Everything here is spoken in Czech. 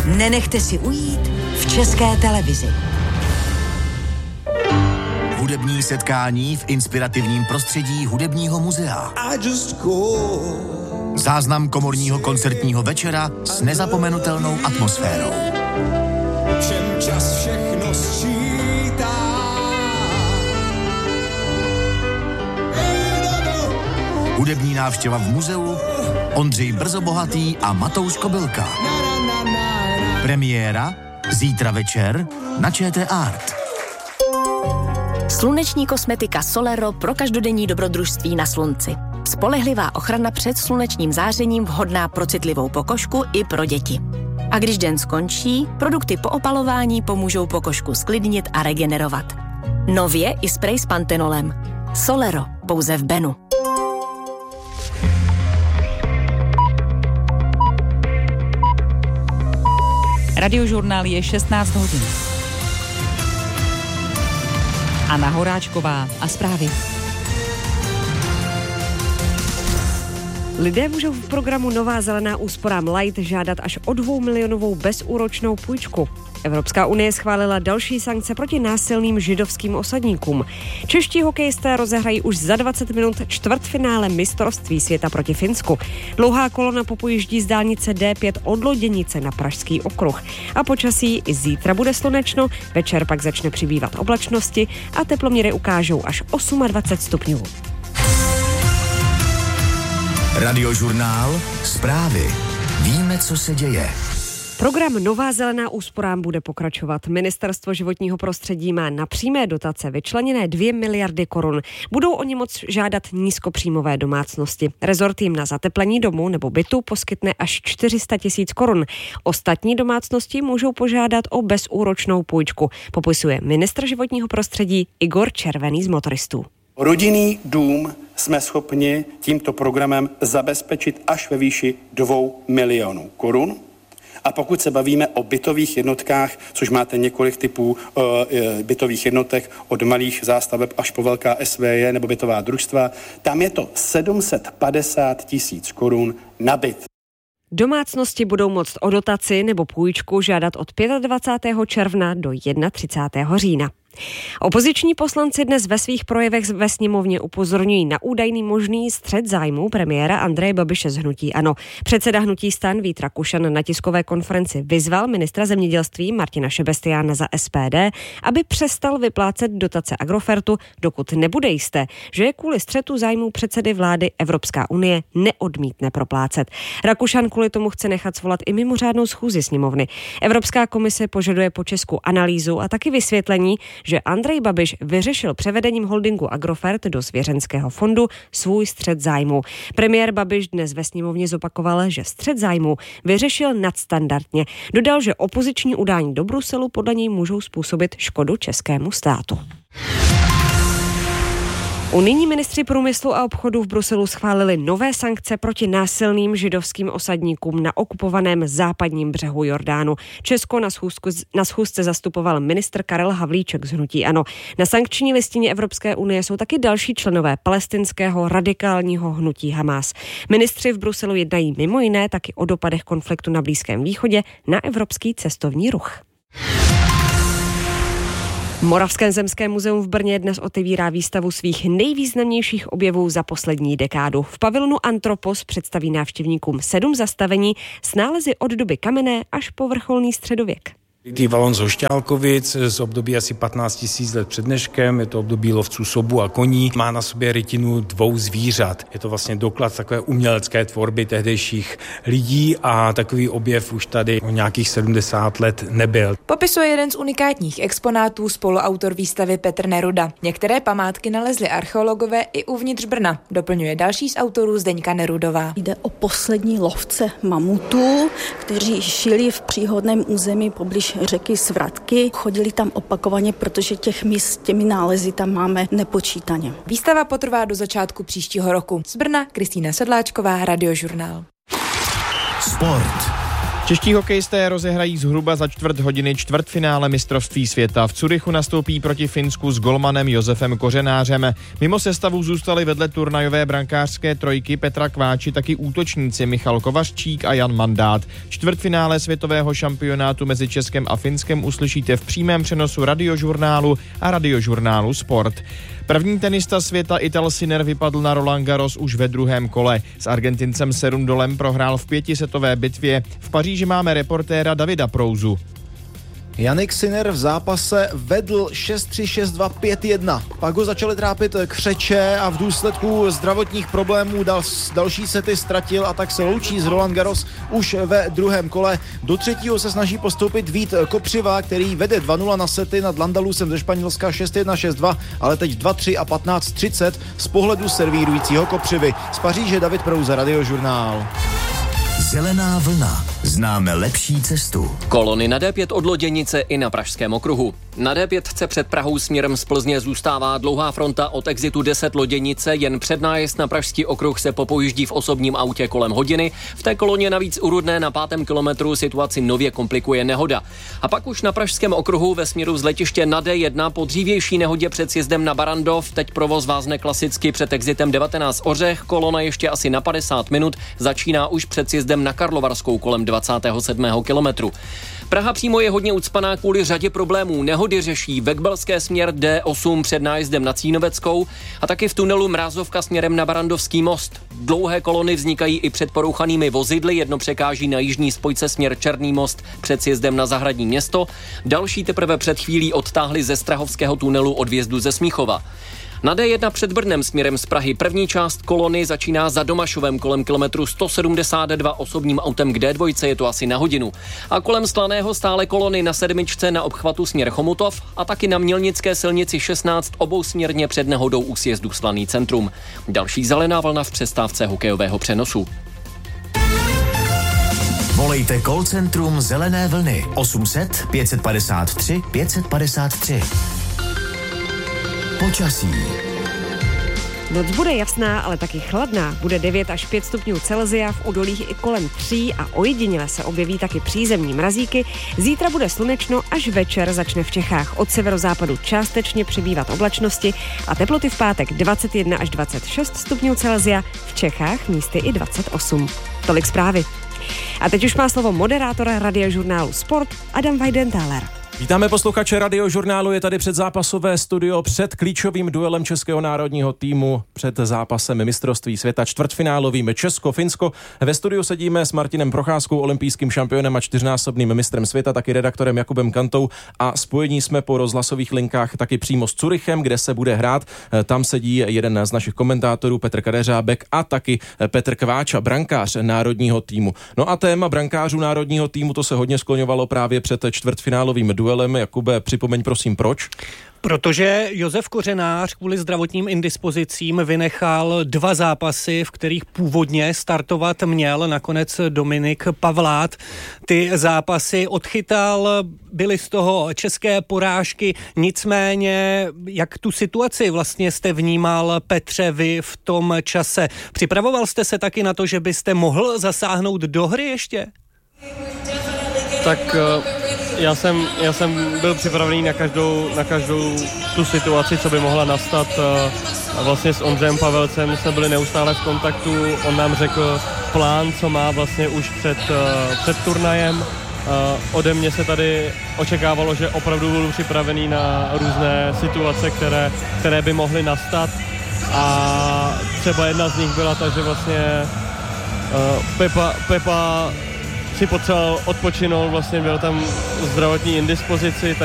nenechte si ujít v České televizi. Hudební setkání v inspirativním prostředí Hudebního muzea. Záznam komorního koncertního večera s nezapomenutelnou atmosférou. Všem čas všechno sčítá. Hudební návštěva v muzeu, Ondřej Brzobohatý a Matouš Kobylka. Premiéra zítra večer na ČT Art. Sluneční kosmetika Solero pro každodenní dobrodružství na slunci. Spolehlivá ochrana před slunečním zářením vhodná pro citlivou pokožku i pro děti. A když den skončí, produkty po opalování pomůžou pokožku sklidnit a regenerovat. Nově i sprej s pantenolem. Solero, pouze v Benu. Radiožurnál je 16 hodin. Anna Horáčková a zprávy. Lidé můžou v programu Nová zelená úsporám Light žádat až o 2 milionovou bezúročnou půjčku. Evropská unie schválila další sankce proti násilným židovským osadníkům. Čeští hokejisté rozehrají už za 20 minut čtvrtfinále mistrovství světa proti Finsku. Dlouhá kolona popojíždí z dálnice D5 od Loděnice na Pražský okruh. A počasí i zítra bude slunečno, večer pak začne přibývat oblačnosti a teploměry ukážou až 28 stupňů. Radiožurnál, zprávy. Víme, co se děje. Program Nová zelená úsporám bude pokračovat. Ministerstvo životního prostředí má na přímé dotace vyčleněné 2 miliardy korun. Budou o ně moct žádat nízkopříjmové domácnosti. Rezort jim na zateplení domu nebo bytu poskytne až 400 000 korun. Ostatní domácnosti můžou požádat o bezúročnou půjčku, popisuje ministr životního prostředí Igor Červený z Motoristů. Rodinný dům jsme schopni tímto programem zabezpečit až ve výši 2 milionů korun. A pokud se bavíme o bytových jednotkách, což máte několik typů bytových jednotek, od malých zástaveb až po velká SVJ nebo bytová družstva, tam je to 750 000 korun na byt. Domácnosti budou moct o dotaci nebo půjčku žádat od 25. června do 31. října. Opoziční poslanci dnes ve svých projevech ve sněmovně upozorňují na údajný možný střet zájmů premiéra Andreje Babiše z hnutí ANO. Předseda hnutí STAN Vít Rakušan na tiskové konferenci vyzval ministra zemědělství Martina Šebestiána za SPD, aby přestal vyplácet dotace Agrofertu, dokud nebude jisté, že je kvůli střetu zájmů předsedy vlády Evropská unie neodmítne proplácet. Rakušan kvůli tomu chce nechat svolat i mimořádnou schůzi sněmovny. Evropská komise požaduje po Česku analýzu a taky vysvětlení, že Andrej Babiš vyřešil převedením holdingu Agrofert do svěřenského fondu svůj střet zájmů. Premiér Babiš dnes ve sněmovně zopakoval, že střet zájmů vyřešil nadstandardně. Dodal, že opoziční udání do Bruselu podle něj můžou způsobit škodu českému státu. Unijní ministři průmyslu a obchodu v Bruselu schválili nové sankce proti násilným židovským osadníkům na okupovaném západním břehu Jordánu. Česko na schůzce zastupoval ministr Karel Havlíček z hnutí ANO. Na sankční listině Evropské unie jsou taky další členové palestinského radikálního hnutí Hamás. Ministři v Bruselu jednají mimo jiné taky o dopadech konfliktu na Blízkém východě na evropský cestovní ruch. Moravské zemské muzeum v Brně dnes otevírá výstavu svých nejvýznamnějších objevů za poslední dekádu. V pavilonu Antropos představí návštěvníkům 7 zastavení s nálezy od doby kamenné až po vrcholný středověk. Valon z Hošťálkovic z období asi 15 000 let před dneškem, je to období lovců sobu a koní, má na sobě rytinu 2 zvířat. Je to vlastně doklad takové umělecké tvorby tehdejších lidí a takový objev už tady o nějakých 70 let nebyl. Popisuje jeden z unikátních exponátů spoluautor výstavy Petr Neruda. Některé památky nalezli archeologové i uvnitř Brna, doplňuje další z autorů Zdeňka Nerudová. Jde o poslední lovce mamutů, kteří žili v příhodném území poblíž řeky Svratky. Chodili tam opakovaně, protože těch míst s těmi nálezy tam máme nepočítaně. Výstava potrvá do začátku příštího roku. Z Brna Kristýna Sedláčková, Radiožurnál. Sport. Čeští hokejisté rozehrají zhruba za čtvrt hodiny čtvrtfinále mistrovství světa. V Curychu nastoupí proti Finsku s golmanem Josefem Kořenářem. Mimo sestavu zůstali vedle turnajové brankářské trojky Petra Kváči taky útočníci Michal Kovařčík a Jan Mandát. Čtvrtfinále světového šampionátu mezi Českem a Finskem uslyšíte v přímém přenosu Radiožurnálu a Radiožurnálu Sport. První tenista světa Ital Sinner vypadl na Roland Garros už ve druhém kole. S Argentincem Serundolem prohrál v 5setové bitvě. V Paříži máme reportéra Davida Prouzu. Jannik Sinner v zápase vedl 6-3, 6-2, 5-1. Pak ho začaly trápit křeče a v důsledku zdravotních problémů další sety ztratil a tak se loučí z Roland Garros už ve druhém kole. Do třetího se snaží postoupit Vít Kopřiva, který vede 2-0 na sety nad Landalusem ze Španělska 6-1, 6-2, ale teď 2-3 a 15-30 z pohledu servírujícího Kopřivy. Z Paříže David Prouza, Radiožurnál. Zelená vlna. Známe lepší cestu. Kolony na D5 od Loděnice i na Pražském okruhu. Na D5 před Prahou směrem z Plzně zůstává dlouhá fronta od exitu 10 Loděnice, jen před nájezd na Pražský okruh se popojíždí v osobním autě kolem hodiny. V té koloně navíc u Rudné na 5. kilometru situaci nově komplikuje nehoda. A pak už na Pražském okruhu ve směru z letiště na D1 po dřívější nehodě před sjezdem na Barandov teď provoz vázne klasicky před exitem 19 Ořech. Kolona ještě asi na 50 minut začíná už před sjezdem na Karlovarskou kolem 27. kilometru. Praha přímo je hodně ucpaná kvůli řadě problémů. Nehody řeší Vekbelské směr D8 před nájezdem na Cínoveckou a taky v tunelu Mrázovka směrem na Barandovský most. Dlouhé kolony vznikají i před porouchanými vozidly, jedno překáží na jižní spojce směr Černý most před sjezdem na Zahradní Město, další teprve před chvílí odtáhli ze Strahovského tunelu od vjezdu ze Smíchova. Na D1 před Brnem směrem z Prahy první část kolony začíná za Domašovem kolem kilometru 172 osobním autem k D2, je to asi na hodinu. A kolem Slaného stále kolony na 7 na obchvatu směr Chomutov a taky na Mělnické silnici 16 obousměrně před nehodou u sjezdu Slaný centrum. Další zelená vlna v přestávce hokejového přenosu. Volejte call centrum Zelené vlny 800 553 553. Počasí. Noc bude jasná, ale taky chladná. Bude 9 až 5 stupňů Celsia, v údolích i kolem 3 a ojediněle se objeví taky přízemní mrazíky. Zítra bude slunečno, až večer začne v Čechách od severozápadu částečně přibývat oblačnosti a teploty v pátek 21 až 26 stupňů Celsia, v Čechách místy i 28. Tolik zprávy. A teď už má slovo moderátor Radiožurnálu Sport Adam Weidenthaler. Vítáme posluchače Radiožurnálu, je tady předzápasové studio před klíčovým duelem českého národního týmu, před zápasem mistrovství světa čtvrtfinálovým Česko-Finsko. Ve studiu sedíme s Martinem Procházkou, olympijským šampionem a 4násobným mistrem světa, taky redaktorem Jakubem Kantou a spojení jsme po rozhlasových linkách taky přímo s Curychem, kde se bude hrát. Tam sedí jeden z našich komentátorů Petr Kadeřábek a taky Petr Kváča, brankář národního týmu. No a téma brankářů národního týmu, to se hodně skloňovalo právě před čtvrtfinálovým duelem. Jakube, připomeň prosím proč? Protože Josef Kořenář kvůli zdravotním indispozicím vynechal 2 zápasy, v kterých původně startovat měl, nakonec Dominik Pavlát. Ty zápasy odchytal, byly z toho české porážky, nicméně jak tu situaci vlastně jste vnímal, Petře, vy v tom čase? Připravoval jste se taky na to, že byste mohl zasáhnout do hry ještě? Tak já jsem byl připravený na každou tu situaci, co by mohla nastat. Vlastně s Ondřejem Pavelcem jsme byli neustále v kontaktu, on nám řekl plán, co má vlastně už před turnajem. Ode mě se tady očekávalo, že opravdu budu připravený na různé situace, které by mohly nastat. A třeba jedna z nich byla ta, že vlastně Pepa si potřeboval odpočinout, vlastně byl tam zdravotní indispozici,